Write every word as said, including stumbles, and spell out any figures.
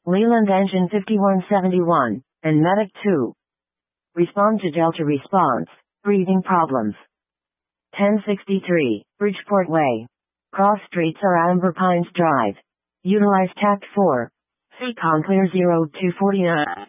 Leland Engine fifty-one seventy-one, and Medic two. Respond to Delta response. Breathing problems. ten sixty-three, Bridgeport Way. Cross streets are Amber Pines Drive. Utilize Tact four. C C O M Clear zero two four nine.